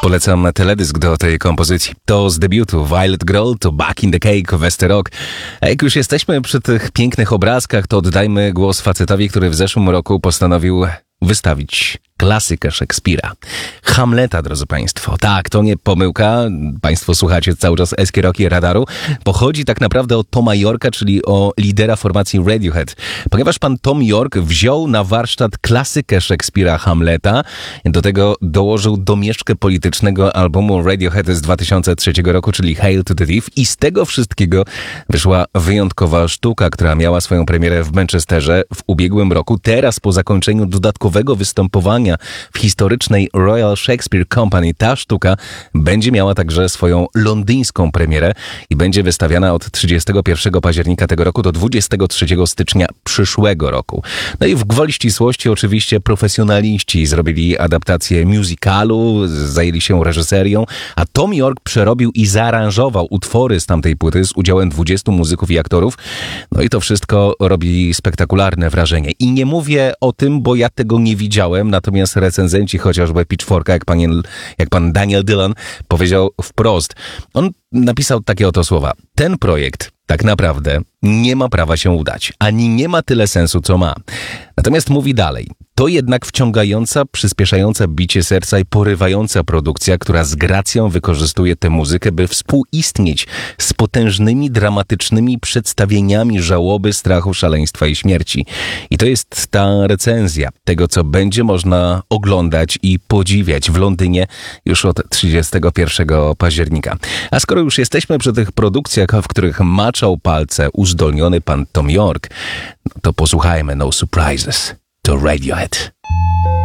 Polecam teledysk do tej kompozycji. To z debiutu Violet Girl, to Back in the Cake, Westy Rock. A jak już jesteśmy przy tych pięknych obrazkach, to oddajmy głos facetowi, który w zeszłym roku postanowił wystawić klasykę Szekspira. Hamleta, drodzy Państwo. Tak, to nie pomyłka. Państwo słuchacie cały czas Eskie Rocki Radaru. Pochodzi tak naprawdę od Toma Yorka, czyli o lidera formacji Radiohead. Ponieważ pan Tom York wziął na warsztat klasykę Szekspira Hamleta, do tego dołożył domieszczkę politycznego albumu Radiohead z 2003 roku, czyli Hail to the Thief, i z tego wszystkiego wyszła wyjątkowa sztuka, która miała swoją premierę w Manchesterze w ubiegłym roku. Teraz, po zakończeniu dodatkowego występowania w historycznej Royal Shakespeare Company, ta sztuka będzie miała także swoją londyńską premierę i będzie wystawiana od 31 października tego roku do 23 stycznia przyszłego roku. No i w gwoli ścisłości oczywiście profesjonaliści zrobili adaptację musicalu, zajęli się reżyserią, a Tom York przerobił i zaaranżował utwory z tamtej płyty z udziałem 20 muzyków i aktorów. No i to wszystko robi spektakularne wrażenie. I nie mówię o tym, bo ja tego nie widziałem, natomiast recenzenci chociażby Pitchforka, jak pan Daniel Dillon powiedział wprost. On napisał takie oto słowa. Ten projekt tak naprawdę nie ma prawa się udać, ani nie ma tyle sensu, co ma. Natomiast mówi dalej. To jednak wciągająca, przyspieszająca bicie serca i porywająca produkcja, która z gracją wykorzystuje tę muzykę, by współistnieć z potężnymi, dramatycznymi przedstawieniami żałoby, strachu, szaleństwa i śmierci. I to jest ta recenzja tego, co będzie można oglądać i podziwiać w Londynie już od 31 października. A skoro już jesteśmy przy tych produkcjach, w których maczał palce uzdolniony pan Tom York, to posłuchajmy No Surprises. To Radiohead.